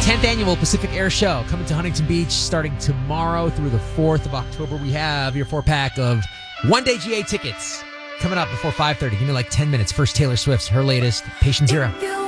10th annual Pacific Air Show coming to Huntington Beach starting tomorrow through the 4th of October. We have your 4-pack of one-day GA tickets coming up before 5:30. Give me like 10 minutes. First, Taylor Swift's her latest, Patient Zero.